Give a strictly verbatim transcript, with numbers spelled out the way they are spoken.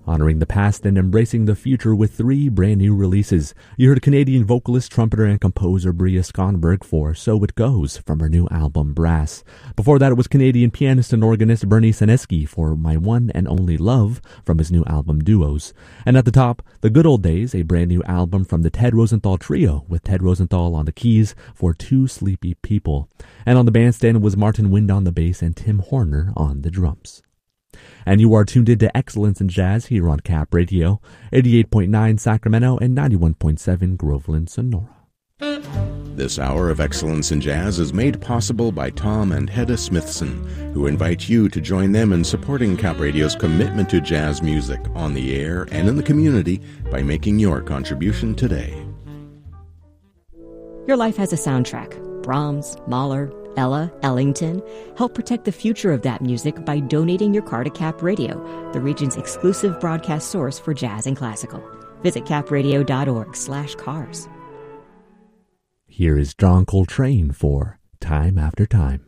honoring the past and embracing the future with three brand new releases. You heard Canadian vocalist, trumpeter, and composer Bria Skonberg for So It Goes from her new album Brass. Before that, it was Canadian pianist and organist Bernie Seneski for My One and Only Love from his new album Duos. And at the top, The Good Old Days, a brand new album from the Ted Rosenthal Trio with Ted Rosenthal on the keys for Two Sleepy People. And on the bandstand was Martin Wind on the bass and Tim Horner on the drums. And you are tuned into Excellence in Jazz here on Cap Radio, eighty-eight point nine Sacramento and ninety-one point seven Groveland, Sonora. This hour of Excellence in Jazz is made possible by Tom and Hedda Smithson, who invite you to join them in supporting Cap Radio's commitment to jazz music on the air and in the community by making your contribution today. Your life has a soundtrack. Brahms, Mahler, Ella, Ellington. Help protect the future of that music by donating your car to Cap Radio, the region's exclusive broadcast source for jazz and classical. Visit capradio.org slash cars. Here is John Coltrane for Time After Time.